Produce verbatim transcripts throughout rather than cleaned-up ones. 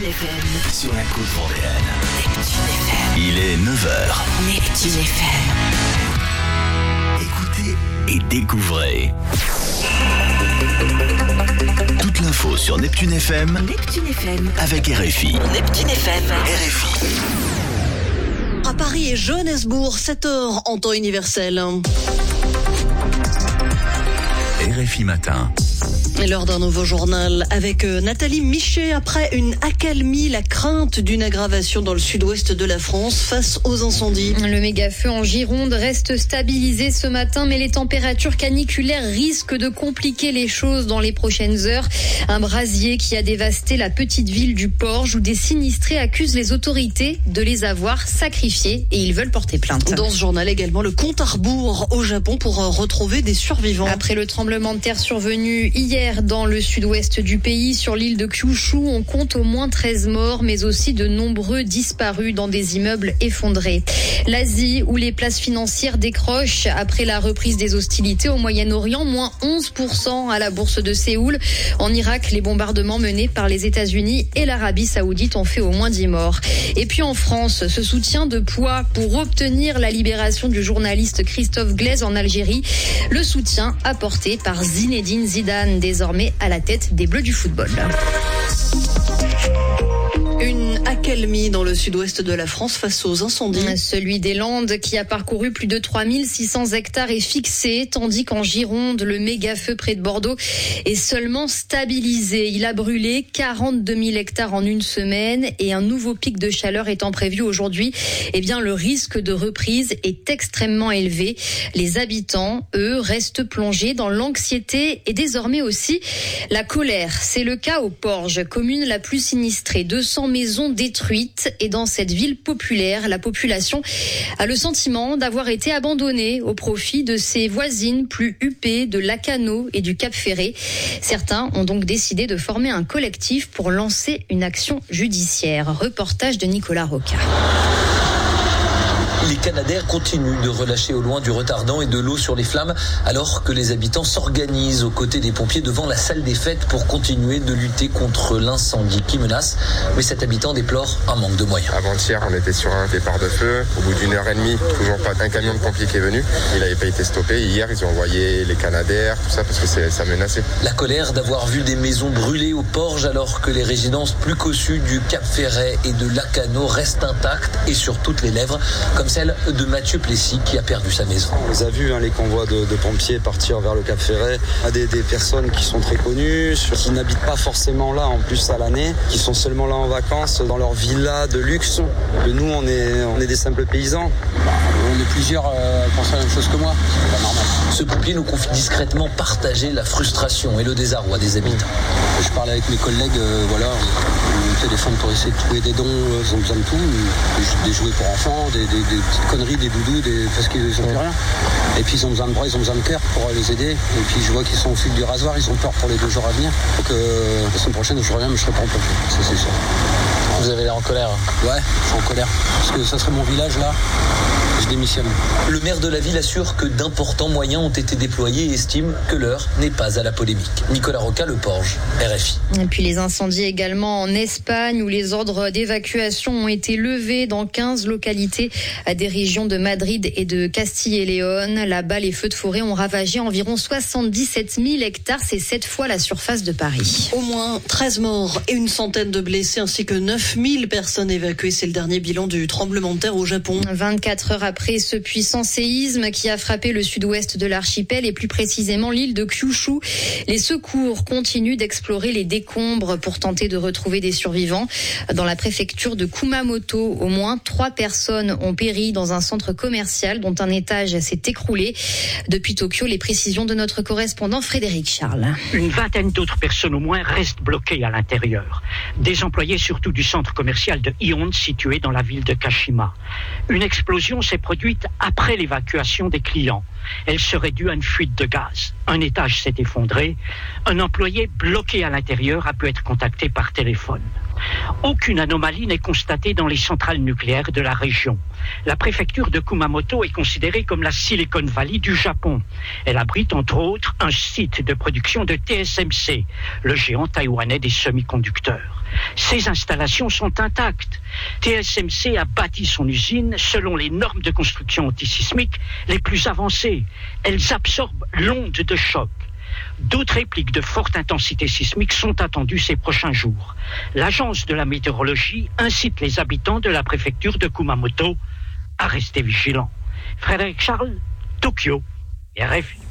F M. Sur la côte vendéenne. Neptune F M. Il est neuf heures. Neptune F M. Écoutez et découvrez. Toute l'info sur Neptune F M. Neptune F M. Avec R F I. Neptune F M. R F I. À Paris et Johannesburg, sept heures en temps universel. R F I matin. Et l'heure d'un nouveau journal avec Nathalie Michet. Après une accalmie, la crainte d'une aggravation dans le sud-ouest de la France face aux incendies. Le méga-feu en Gironde reste stabilisé ce matin, mais les températures caniculaires risquent de compliquer les choses dans les prochaines heures. Un brasier qui a dévasté la petite ville du Porge où des sinistrés accusent les autorités de les avoir sacrifiés et ils veulent porter plainte. Dans ce journal également, le compte à rebours au Japon pour retrouver des survivants. Après le tremblement de terre survenu hier dans le sud-ouest du pays, sur l'île de Kyushu, on compte au moins treize morts, mais aussi de nombreux disparus dans des immeubles effondrés. L'Asie, où les places financières décrochent après la reprise des hostilités au Moyen-Orient, moins onze pour cent à la bourse de Séoul. En Irak, les bombardements menés par les États-Unis et l'Arabie Saoudite ont fait au moins dix morts. Et puis en France, ce soutien de poids pour obtenir la libération du journaliste Christophe Glaise en Algérie. Le soutien apporté par Zinedine Zidane, désormais à la tête des Bleus du football. Une accalmie dans le sud-ouest de la France face aux incendies. Celui des Landes qui a parcouru plus de trois mille six cents hectares est fixé, tandis qu'en Gironde, le méga-feu près de Bordeaux est seulement stabilisé. Il a brûlé quarante-deux mille hectares en une semaine et un nouveau pic de chaleur étant prévu aujourd'hui. Eh bien, le risque de reprise est extrêmement élevé. Les habitants, eux, restent plongés dans l'anxiété et désormais aussi la colère. C'est le cas au Porge, commune la plus sinistrée. deux cents maisons détruites et dans cette ville populaire, la population a le sentiment d'avoir été abandonnée au profit de ses voisines plus huppées de Lacanau et du Cap Ferré. Certains ont donc décidé de former un collectif pour lancer une action judiciaire. Reportage de Nicolas Roca. Les Canadaires continuent de relâcher au loin du retardant et de l'eau sur les flammes alors que les habitants s'organisent aux côtés des pompiers devant la salle des fêtes pour continuer de lutter contre l'incendie qui menace. Mais cet habitant déplore un manque de moyens. Avant-hier, on était sur un départ de feu. Au bout d'une heure et demie, toujours pas un camion de pompiers qui est venu. Il n'avait pas été stoppé. Hier, ils ont envoyé les Canadaires, tout ça, parce que c'est, ça menaçait. La colère d'avoir vu des maisons brûler au Porge alors que les résidences plus cossues du Cap Ferret et de Lacanau restent intactes et sur toutes les lèvres, comme celle de Mathieu Plessis qui a perdu sa maison. On les a vus, hein, les convois de, de pompiers partir vers le Cap Ferret, à des, des personnes qui sont très connues, qui n'habitent pas forcément là en plus à l'année, qui sont seulement là en vacances dans leur villa de luxe. Et nous, on est, on est des simples paysans. Bah, on est plusieurs euh, à penser la même chose que moi, c'est pas normal. Ce pompier nous confie discrètement partager la frustration et le désarroi des habitants. Je parle avec mes collègues, euh, voilà, on téléphone pour essayer de trouver des dons, euh, ils ont besoin de tout, des, des jouets pour enfants, des, des, des petites conneries, des doudous, des, parce qu'ils n'ont plus rien. Et puis ils ont besoin de bras, ils ont besoin de cœur pour les aider. Et puis je vois qu'ils sont au fil du rasoir, ils ont peur pour les deux jours à venir. Donc euh, la semaine prochaine, je reviens, mais je serai pas en pompier, ça c'est sûr. Vous avez l'air en colère? Ouais, je suis en colère. Parce que ça serait mon village là, je démissionne. Le maire de la ville assure que d'importants moyens ont été déployés et estime que l'heure n'est pas à la polémique. Nicolas Roca, Le Porge, R F I. Et puis les incendies également en Espagne où les ordres d'évacuation ont été levés dans quinze localités à des régions de Madrid et de Castille et Léon. Là-bas, les feux de forêt ont ravagé environ soixante-dix-sept mille hectares. C'est sept fois la surface de Paris. Au moins treize morts et une centaine de blessés ainsi que neuf mille personnes évacuées. C'est le dernier bilan du tremblement de terre au Japon. vingt-quatre heures après ce puissant séisme qui a frappé le sud-ouest de l'archipel et plus précisément l'île de Kyushu, les secours continuent d'explorer les décombres pour tenter de retrouver des survivants. Dans la préfecture de Kumamoto, au moins trois personnes ont péri dans un centre commercial dont un étage s'est écroulé. Depuis Tokyo, les précisions de notre correspondant Frédéric Charles. Une vingtaine d'autres personnes au moins restent bloquées à l'intérieur. Des employés surtout du centre commercial de Ion situé dans la ville de Kashima. Une explosion s'est produite après l'évacuation des clients. Elle serait due à une fuite de gaz. Un étage s'est effondré. Un employé bloqué à l'intérieur a pu être contacté par téléphone. Aucune anomalie n'est constatée dans les centrales nucléaires de la région. La préfecture de Kumamoto est considérée comme la Silicon Valley du Japon. Elle abrite entre autres un site de production de T S M C, le géant taïwanais des semi-conducteurs. Ces installations sont intactes. T S M C a bâti son usine selon les normes de construction antisismique les plus avancées. Elles absorbent l'onde de choc. D'autres répliques de forte intensité sismique sont attendues ces prochains jours. L'agence de la météorologie incite les habitants de la préfecture de Kumamoto à rester vigilants. Frédéric Charles, Tokyo, R F I.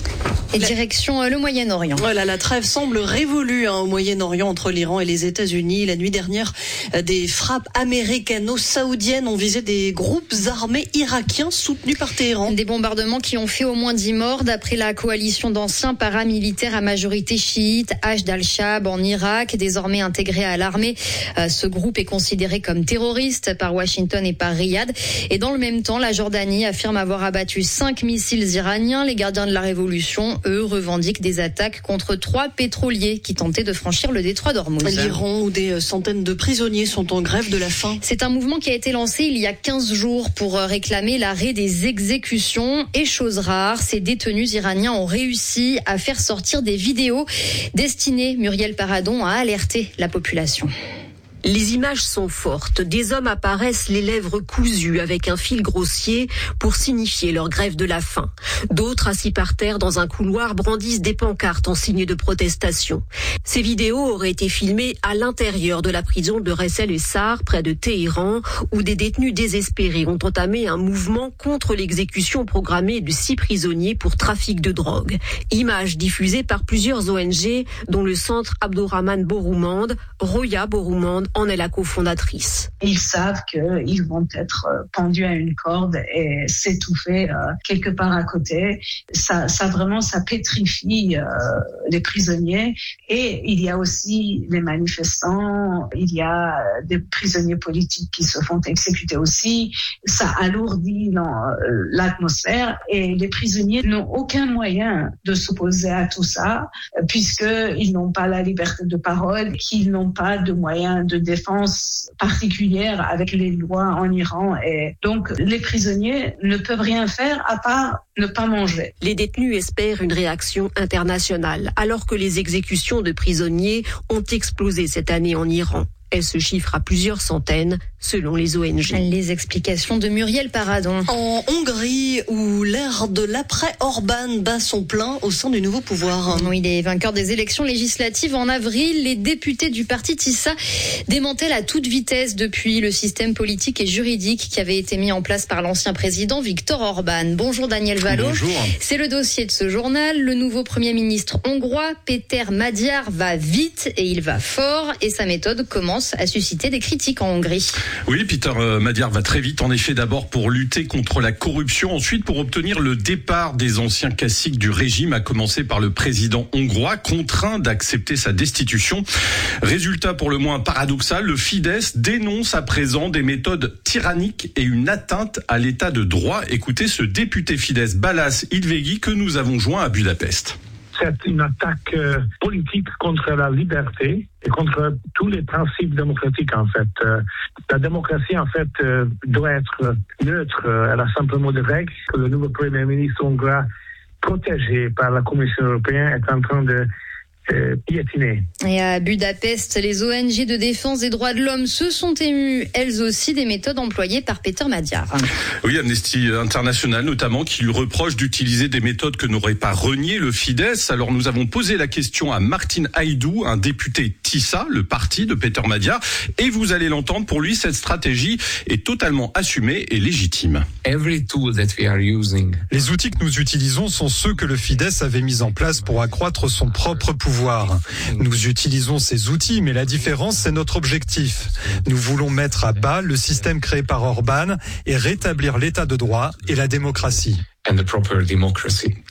Et direction le Moyen-Orient. Voilà, la trêve semble révolue hein, au Moyen-Orient entre l'Iran et les États-Unis. La nuit dernière, des frappes américano-saoudiennes ont visé des groupes armés irakiens soutenus par Téhéran. Des bombardements qui ont fait au moins dix morts d'après la coalition d'anciens paramilitaires à majorité chiite, Hashd al-Shab en Irak, désormais intégré à l'armée. Ce groupe est considéré comme terroriste par Washington et par Riyad. Et dans le même temps, la Jordanie affirme avoir abattu cinq missiles iraniens. Les gardiens de la révolution, eux, revendiquent des attaques contre trois pétroliers qui tentaient de franchir le détroit d'Ormuz. L'Iran, où des centaines de prisonniers sont en grève de la faim. C'est un mouvement qui a été lancé il y a quinze jours pour réclamer l'arrêt des exécutions. Et chose rare, ces détenus iraniens ont réussi à faire sortir des vidéos destinées, Muriel Paradon, à alerter la population. Les images sont fortes. Des hommes apparaissent les lèvres cousues avec un fil grossier pour signifier leur grève de la faim. D'autres, assis par terre dans un couloir, brandissent des pancartes en signe de protestation. Ces vidéos auraient été filmées à l'intérieur de la prison de Ressel et Sar, près de Téhéran, où des détenus désespérés ont entamé un mouvement contre l'exécution programmée de six prisonniers pour trafic de drogue. Images diffusées par plusieurs O N G, dont le centre Abdourahmane Boroumand. Roya Boroumand en est la cofondatrice. Ils savent qu'ils vont être pendus à une corde et s'étouffer euh, quelque part à côté. Ça, ça vraiment, ça pétrifie euh, les prisonniers. Et il y a aussi les manifestants, il y a des prisonniers politiques qui se font exécuter aussi. Ça alourdit non, l'atmosphère et les prisonniers n'ont aucun moyen de s'opposer à tout ça puisqu'ils n'ont pas la liberté de parole, qu'ils n'ont pas de moyens de défense particulière avec les lois en Iran. Et donc, les prisonniers ne peuvent rien faire à part ne pas manger. Les détenus espèrent une réaction internationale, alors que les exécutions de prisonniers ont explosé cette année en Iran. Elle se chiffre à plusieurs centaines, selon les O N G. Les explications de Muriel Paradon. En Hongrie, où l'ère de l'après-Orban bat son plein au sein du nouveau pouvoir. Oui, les vainqueurs des élections législatives en avril, les députés du parti Tissa démantèlent à toute vitesse depuis le système politique et juridique qui avait été mis en place par l'ancien président Viktor Orban. Bonjour Daniel Valo. Bonjour. C'est le dossier de ce journal. Le nouveau Premier ministre hongrois, Péter Magyar, va vite et il va fort et sa méthode commence à susciter des critiques en Hongrie. Oui, Péter Magyar va très vite, en effet, d'abord pour lutter contre la corruption, ensuite pour obtenir le départ des anciens caciques du régime, à commencer par le président hongrois, contraint d'accepter sa destitution. Résultat pour le moins paradoxal, le Fidesz dénonce à présent des méthodes tyranniques et une atteinte à l'état de droit. Écoutez ce député Fidesz, Balázs Hidvégi, que nous avons joint à Budapest. C'est une attaque euh, politique contre la liberté et contre tous les principes démocratiques, en fait. Euh, la démocratie, en fait, euh, doit être neutre. Elle a simplement des règles que le nouveau Premier ministre hongrois, protégé par la Commission européenne, est en train de Euh, piétiner. Et à Budapest, les O N G de défense des droits de l'homme se sont émues, elles aussi, des méthodes employées par Péter Magyar. Oui, Amnesty International notamment, qui lui reproche d'utiliser des méthodes que n'aurait pas renié le Fidesz. Alors nous avons posé la question à Martin Haidú, un député Tissa, le parti de Péter Magyar, et vous allez l'entendre, pour lui, cette stratégie est totalement assumée et légitime. Every tool that we are using. Les outils que nous utilisons sont ceux que le Fidesz avait mis en place pour accroître son propre pouvoir. Nous utilisons ces outils, mais la différence, c'est notre objectif. Nous voulons mettre à bas le système créé par Orban et rétablir l'état de droit et la démocratie. And the proper democracy.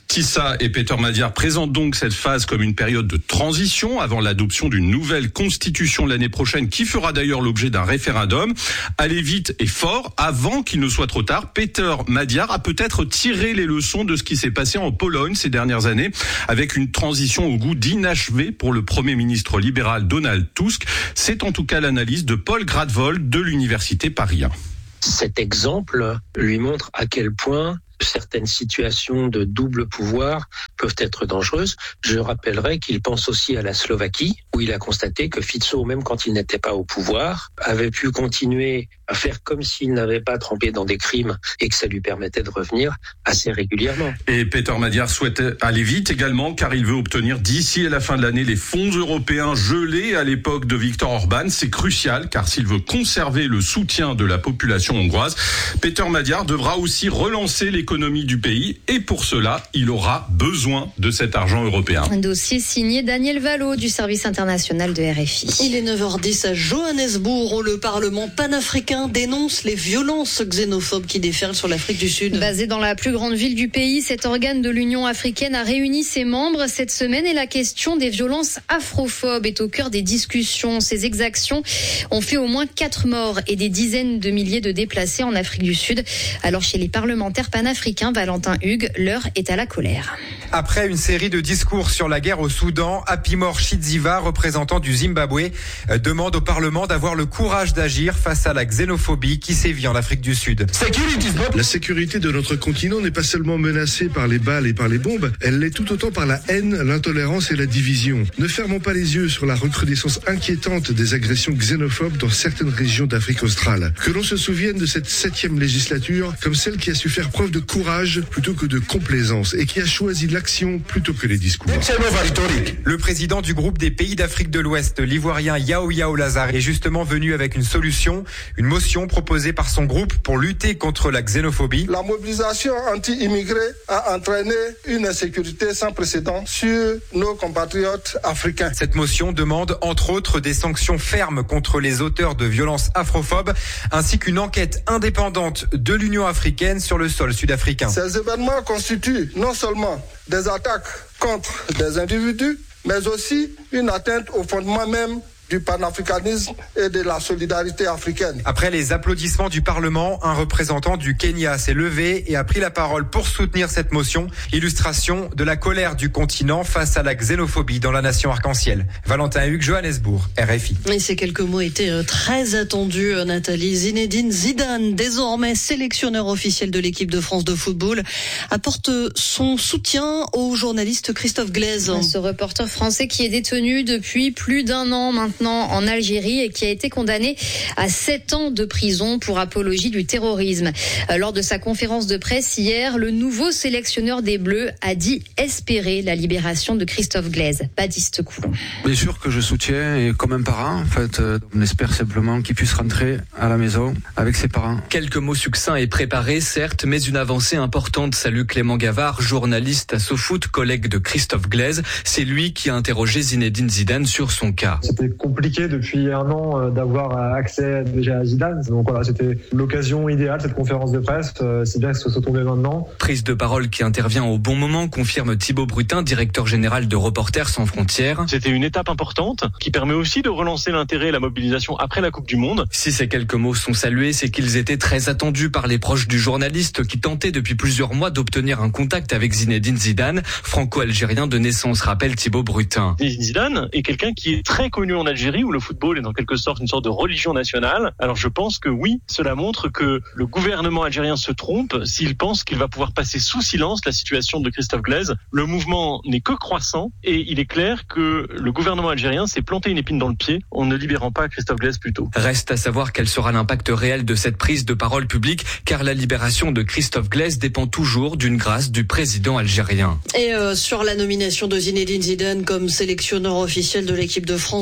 Tissa et Peter Madiar présentent donc cette phase comme une période de transition avant l'adoption d'une nouvelle constitution l'année prochaine qui fera d'ailleurs l'objet d'un référendum. Aller vite et fort avant qu'il ne soit trop tard. Peter Madiar a peut-être tiré les leçons de ce qui s'est passé en Pologne ces dernières années avec une transition au goût d'inachevé pour le Premier ministre libéral Donald Tusk. C'est en tout cas l'analyse de Paul Gradvold de l'Université Paris un. Cet exemple lui montre à quel point certaines situations de double pouvoir peuvent être dangereuses. Je rappellerai qu'il pense aussi à la Slovaquie, où il a constaté que Fico, même quand il n'était pas au pouvoir, avait pu continuer à faire comme s'il n'avait pas trempé dans des crimes et que ça lui permettait de revenir assez régulièrement. Et Peter Madiar souhaite aller vite également, car il veut obtenir d'ici à la fin de l'année les fonds européens gelés à l'époque de Viktor Orban. C'est crucial, car s'il veut conserver le soutien de la population hongroise, Peter Madiar devra aussi relancer l'économie du pays, et pour cela, il aura besoin de cet argent européen. Un dossier signé Daniel Valo du service international de R F I. Il est neuf heures dix à Johannesburg, où le Parlement panafricain dénonce les violences xénophobes qui déferlent sur l'Afrique du Sud. Basé dans la plus grande ville du pays, cet organe de l'Union africaine a réuni ses membres cette semaine et la question des violences afrophobes est au cœur des discussions. Ces exactions ont fait au moins quatre morts et des dizaines de milliers de déplacés en Afrique du Sud. Alors chez les parlementaires panafricains, Valentin Hugues, l'heure est à la colère. Après une série de discours sur la guerre au Soudan, Apimor Chidziva, représentant du Zimbabwe, demande au Parlement d'avoir le courage d'agir face à la xénophobie qui sévit en Afrique du Sud. La sécurité de notre continent n'est pas seulement menacée par les balles et par les bombes, elle l'est tout autant par la haine, l'intolérance et la division. Ne fermons pas les yeux sur la recrudescence inquiétante des agressions xénophobes dans certaines régions d'Afrique australe. Que l'on se souvienne de cette septième législature comme celle qui a su faire preuve de courage plutôt que de complaisance et qui a choisi l'action plutôt que les discours. Le président du groupe des pays d'Afrique de l'Ouest, l'ivoirien Yao Yao Lazare, est justement venu avec une solution, une motion proposée par son groupe pour lutter contre la xénophobie. La mobilisation anti-immigrés a entraîné une insécurité sans précédent sur nos compatriotes africains. Cette motion demande entre autres des sanctions fermes contre les auteurs de violences afrophobes ainsi qu'une enquête indépendante de l'Union africaine sur le sol sud-africain. Ces événements constituent non seulement des attaques contre des individus, mais aussi une atteinte au fondement même du panafricanisme et de la solidarité africaine. Après les applaudissements du Parlement, un représentant du Kenya s'est levé et a pris la parole pour soutenir cette motion, illustration de la colère du continent face à la xénophobie dans la nation arc-en-ciel. Valentin Hugues, Johannesburg, R F I. Et ces quelques mots étaient très attendus, Nathalie. Zinedine Zidane, désormais sélectionneur officiel de l'équipe de France de football, apporte son soutien au journaliste Christophe Glaise. Ce reporter français qui est détenu depuis plus d'un an maintenant en Algérie et qui a été condamné à sept ans de prison pour apologie du terrorisme. Lors de sa conférence de presse hier, le nouveau sélectionneur des Bleus a dit espérer la libération de Christophe Glaise. Baptiste Coulon. Bien sûr que je soutiens et comme un parent, en fait, on espère simplement qu'il puisse rentrer à la maison avec ses parents. Quelques mots succincts et préparés, certes, mais une avancée importante. Salut Clément Gavard, journaliste à SoFoot, collègue de Christophe Glaise. C'est lui qui a interrogé Zinedine Zidane sur son cas. C'était compliqué depuis un an d'avoir accès déjà à Zidane. Donc voilà, c'était l'occasion idéale, cette conférence de presse. C'est bien que ce soit tombé maintenant. Prise de parole qui intervient au bon moment, confirme Thibaut Brutin, directeur général de Reporters sans frontières. C'était une étape importante qui permet aussi de relancer l'intérêt et la mobilisation après la Coupe du Monde. Si ces quelques mots sont salués, c'est qu'ils étaient très attendus par les proches du journaliste qui tentaient depuis plusieurs mois d'obtenir un contact avec Zinedine Zidane, franco-algérien de naissance, rappelle Thibaut Brutin. Zinedine Zidane est quelqu'un qui est très connu en Algérie, où le football est en quelque sorte une sorte de religion nationale. Alors je pense que oui, cela montre que le gouvernement algérien se trompe s'il pense qu'il va pouvoir passer sous silence la situation de Christophe Glaise. Le mouvement n'est que croissant et il est clair que le gouvernement algérien s'est planté une épine dans le pied en ne libérant pas Christophe Glaise plus tôt. Reste à savoir quel sera l'impact réel de cette prise de parole publique, car la libération de Christophe Glaise dépend toujours d'une grâce du président algérien. Et euh, sur la nomination de Zinedine Zidane comme sélectionneur officiel de l'équipe de France de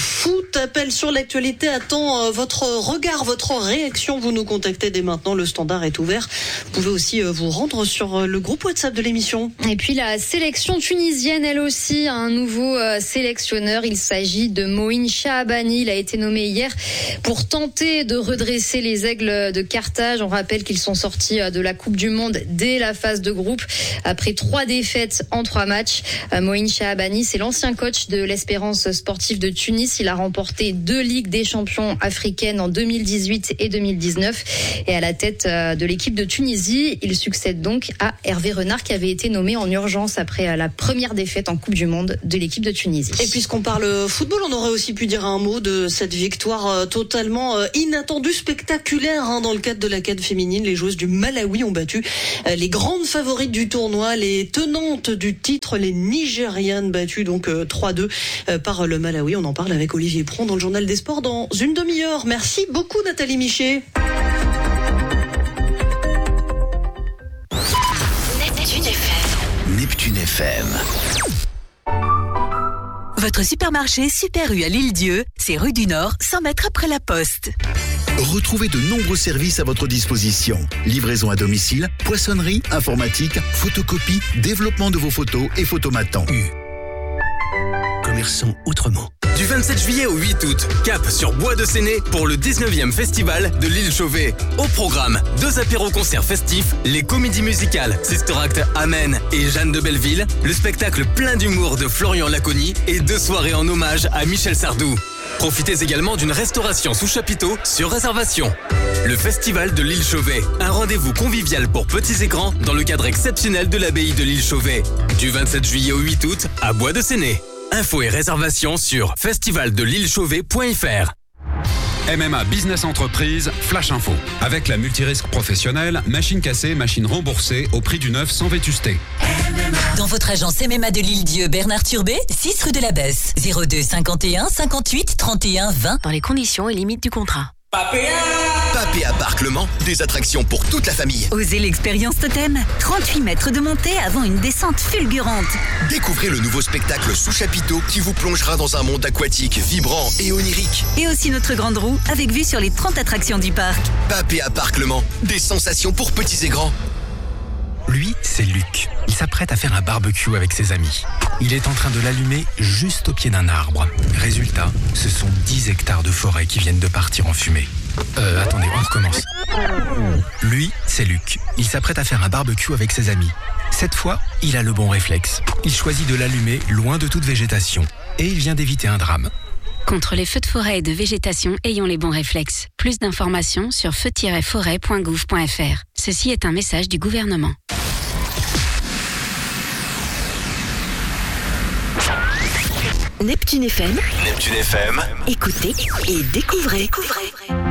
foot. Appel sur l'actualité attend votre regard, votre réaction. Vous nous contactez dès maintenant. Le standard est ouvert. Vous pouvez aussi vous rendre sur le groupe WhatsApp de l'émission. Et puis la sélection tunisienne, elle aussi, a un nouveau sélectionneur. Il s'agit de Moïne Shahabani. Il a été nommé hier pour tenter de redresser les Aigles de Carthage. On rappelle qu'ils sont sortis de la Coupe du Monde dès la phase de groupe après trois défaites en trois matchs. Moïne Shahabani, c'est l'ancien coach de l'Espérance sportive de Tunis. Il a remporté deux Ligues des champions africaines en deux mille dix-huit et deux mille dix-neuf. Et à la tête de l'équipe de Tunisie, il succède donc à Hervé Renard qui avait été nommé en urgence après la première défaite en Coupe du Monde de l'équipe de Tunisie. Et puisqu'on parle football, on aurait aussi pu dire un mot de cette victoire totalement inattendue, spectaculaire hein, dans le cadre de la C A D féminine. Les joueuses du Malawi ont battu les grandes favorites du tournoi, les tenantes du titre, les Nigérianes, battues donc trois deux par le Malawi. On en parle avec Olivier Pron dans le Journal des Sports dans une demi-heure. Merci beaucoup Nathalie Michet. Neptune F M. Neptune F M. Votre supermarché Super U à l'Île-Dieu, c'est rue du Nord, cent mètres après la Poste. Retrouvez de nombreux services à votre disposition. Livraison à domicile, poissonnerie, informatique, photocopie, développement de vos photos et photomatons. U. Commerçants autrement. Du vingt-sept juillet au huit août, cap sur Bois de Séné pour le dix-neuvième festival de l'île Chauvet. Au programme, deux apéros-concerts festifs, les comédies musicales Sister Act Amen et Jeanne de Belleville, le spectacle plein d'humour de Florian Laconi et deux soirées en hommage à Michel Sardou. Profitez également d'une restauration sous chapiteau sur réservation. Le Festival de l'île Chauvet, un rendez-vous convivial pour petits et grands dans le cadre exceptionnel de l'abbaye de l'île Chauvet. Du vingt-sept juillet au huit août à Bois de Séné. Infos et réservations sur festival de l'île chauvet point f r. M M A Business Entreprise, Flash Info. Avec la multirisque professionnelle, machine cassée, machine remboursée au prix du neuf sans vétusté. Dans votre agence M M A de l'Île-Dieu, Bernard Turbet, six rue de la Besse, zéro deux cinquante et un cinquante-huit trente et un vingt. Dans les conditions et limites du contrat. Papéa Parc Le Mans, des attractions pour toute la famille. Osez l'expérience Totem, trente-huit mètres de montée avant une descente fulgurante. Découvrez le nouveau spectacle sous chapiteau qui vous plongera dans un monde aquatique vibrant et onirique. Et aussi notre grande roue avec vue sur les trente attractions du parc. Papéa Parc Le Mans, des sensations pour petits et grands. Lui, c'est Luc. Il s'apprête à faire un barbecue avec ses amis. Il est en train de l'allumer juste au pied d'un arbre. Résultat, ce sont dix hectares de forêt qui viennent de partir en fumée. Euh, attendez, on recommence. Lui, c'est Luc. Il s'apprête à faire un barbecue avec ses amis. Cette fois, il a le bon réflexe. Il choisit de l'allumer loin de toute végétation. Et il vient d'éviter un drame. Contre les feux de forêt et de végétation, ayons les bons réflexes. Plus d'informations sur feu tiret forêt point gouv point f r. Ceci est un message du gouvernement. Neptune F M. Neptune F M. Écoutez et découvrez. découvrez.